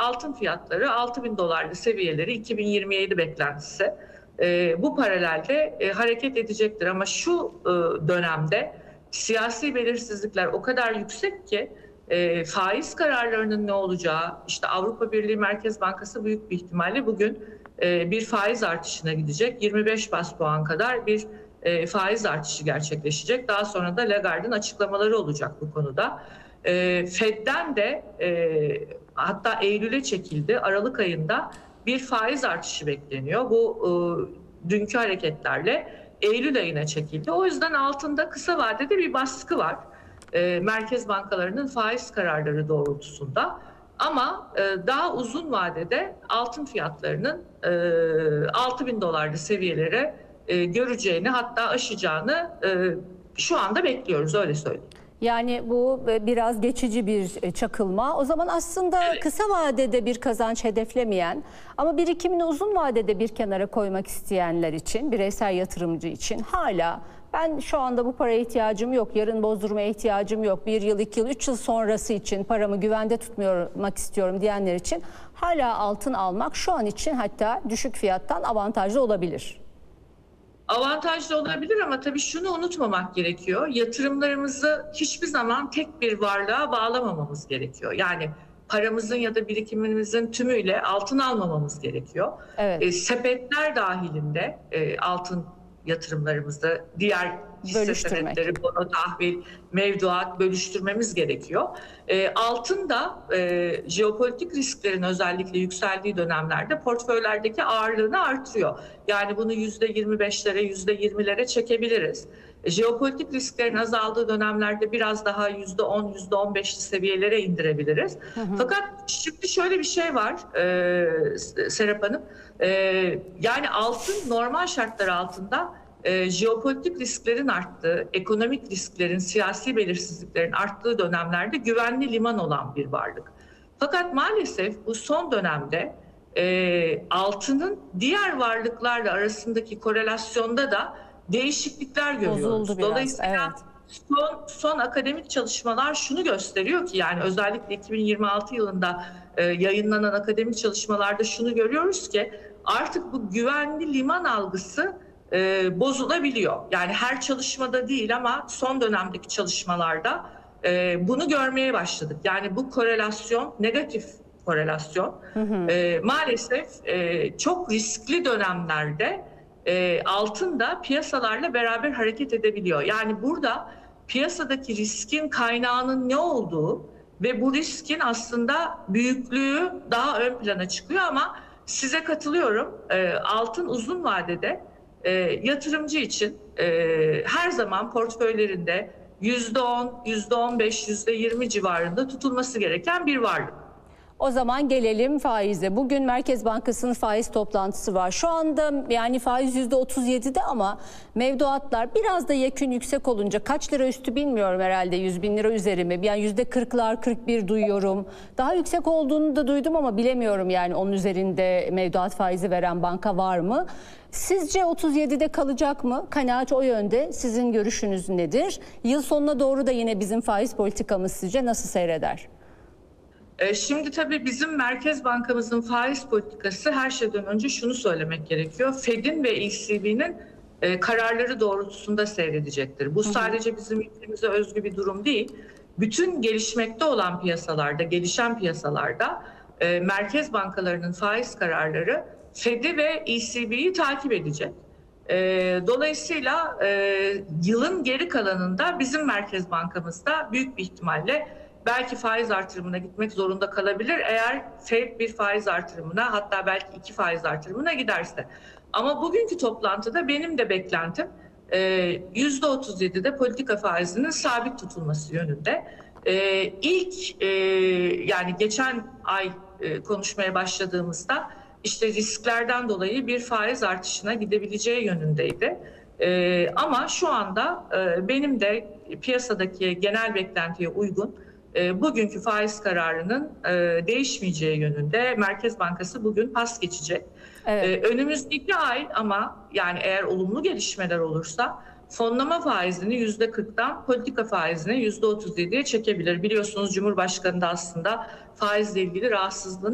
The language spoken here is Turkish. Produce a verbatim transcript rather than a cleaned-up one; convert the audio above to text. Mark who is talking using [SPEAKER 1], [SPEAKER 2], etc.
[SPEAKER 1] altın fiyatları altı bin dolarlı seviyeleri iki bin yirmi yedi beklentisi e, bu paralelde e, hareket edecektir. Ama şu e, dönemde siyasi belirsizlikler o kadar yüksek ki e, faiz kararlarının ne olacağı, işte Avrupa Birliği Merkez Bankası büyük bir ihtimalle bugün e, bir faiz artışına gidecek. yirmi beş bas puan kadar bir e, faiz artışı gerçekleşecek. Daha sonra da Lagarde'ın açıklamaları olacak bu konuda. E, Fed'den de e, hatta Eylül'e çekildi. Aralık ayında bir faiz artışı bekleniyor. Bu e, dünkü hareketlerle Eylül ayına çekildi. O yüzden altında kısa vadede bir baskı var. E, merkez bankalarının faiz kararları doğrultusunda. Ama e, daha uzun vadede altın fiyatlarının e, altı bin dolarlı seviyelere e, göreceğini, hatta aşacağını e, şu anda bekliyoruz, öyle söyleyeyim.
[SPEAKER 2] Yani bu biraz geçici bir çakılma. O zaman aslında evet, kısa vadede bir kazanç hedeflemeyen ama birikimini uzun vadede bir kenara koymak isteyenler için, bireysel yatırımcı için hala ben şu anda bu paraya ihtiyacım yok, yarın bozdurmaya ihtiyacım yok, bir yıl, iki yıl, üç yıl sonrası için paramı güvende tutmak istiyorum diyenler için hala altın almak şu an için hatta düşük fiyattan avantajlı olabilir.
[SPEAKER 1] Avantajlı olabilir ama tabii şunu unutmamak gerekiyor. Yatırımlarımızı hiçbir zaman tek bir varlığa bağlamamamız gerekiyor. Yani paramızın ya da birikimimizin tümüyle altın almamamız gerekiyor. Evet. E, sepetler dahilinde e, altın yatırımlarımızı, diğer hisse senetleri, bono, tahvil, mevduat bölüştürmemiz gerekiyor. E, altın da e, jeopolitik risklerin özellikle yükseldiği dönemlerde portföylerdeki ağırlığını artırıyor. Yani bunu yüzde yirmi beşlere, yüzde yirmilere çekebiliriz. E, jeopolitik risklerin azaldığı dönemlerde biraz daha yüzde on, yüzde on beşli seviyelere indirebiliriz. Hı hı. Fakat şimdi şöyle bir şey var e, Serap Hanım. E, yani altın normal şartlar altında E, jeopolitik risklerin arttığı, ekonomik risklerin, siyasi belirsizliklerin arttığı dönemlerde güvenli liman olan bir varlık. Fakat maalesef bu son dönemde e, altının diğer varlıklarla arasındaki korelasyonda da değişiklikler görüyoruz.
[SPEAKER 2] Biraz,
[SPEAKER 1] Dolayısıyla
[SPEAKER 2] evet.
[SPEAKER 1] son, son akademik çalışmalar şunu gösteriyor ki, yani özellikle iki bin yirmi altı yılında e, yayınlanan akademik çalışmalarda şunu görüyoruz ki artık bu güvenli liman algısı E, bozulabiliyor. Yani her çalışmada değil ama son dönemdeki çalışmalarda e, bunu görmeye başladık. Yani bu korelasyon, negatif korelasyon hı hı. E, maalesef e, çok riskli dönemlerde e, altın da piyasalarla beraber hareket edebiliyor. Yani burada piyasadaki riskin kaynağının ne olduğu ve bu riskin aslında büyüklüğü daha ön plana çıkıyor ama size katılıyorum. E, altın uzun vadede E, yatırımcı için e, her zaman portföylerinde yüzde on, yüzde on beş, yüzde yirmi civarında tutulması gereken bir varlık.
[SPEAKER 2] O zaman gelelim faize. Bugün Merkez Bankası'nın faiz toplantısı var. Şu anda yani faiz yüzde otuz yedide ama mevduatlar biraz da yekün yüksek olunca kaç lira üstü bilmiyorum, herhalde yüz bin lira üzeri mi? Yani yüzde kırklar, kırk bir duyuyorum. Daha yüksek olduğunu da duydum ama bilemiyorum, yani onun üzerinde mevduat faizi veren banka var mı? Sizce otuz yedide kalacak mı? Kanaat o yönde. Sizin görüşünüz nedir? Yıl sonuna doğru da yine bizim faiz politikamız sizce nasıl seyreder?
[SPEAKER 1] Şimdi tabii bizim Merkez Bankamızın faiz politikası, her şeyden önce şunu söylemek gerekiyor. Fed'in ve E C B'nin kararları doğrultusunda seyredecektir. Bu sadece bizim ülkemize özgü bir durum değil. Bütün gelişmekte olan piyasalarda, gelişen piyasalarda merkez bankalarının faiz kararları Fed'i ve E C B'yi takip edecek. Dolayısıyla yılın geri kalanında bizim Merkez Bankamızda büyük bir ihtimalle belki faiz artırımına gitmek zorunda kalabilir eğer Fed bir faiz artırımına, hatta belki iki faiz artırımına giderse. Ama bugünkü toplantıda benim de beklentim yüzde otuz yedide politika faizinin sabit tutulması yönünde. İlk yani geçen ay konuşmaya başladığımızda işte risklerden dolayı bir faiz artışına gidebileceği yönündeydi. Ama şu anda benim de piyasadaki genel beklentiye uygun bugünkü faiz kararının değişmeyeceği yönünde. Merkez Bankası bugün pas geçecek. Evet. Önümüzdeki ay ama yani eğer olumlu gelişmeler olursa fonlama faizini yüzde kırktan politika faizine yüzde otuz yediye çekebilir. Biliyorsunuz Cumhurbaşkanı da aslında faizle ilgili rahatsızlığını